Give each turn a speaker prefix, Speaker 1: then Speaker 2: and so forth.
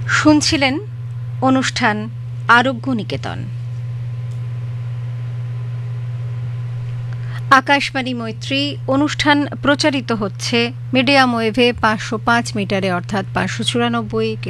Speaker 1: শুনছিলেন অনুষ্ঠান আরোগ্য নিকেতন। আকাশবাণী মৈত্রী অনুষ্ঠান প্রচারিত হচ্ছে মিডিয়াম ওয়েভে 505 মিটারে অর্থাৎ 594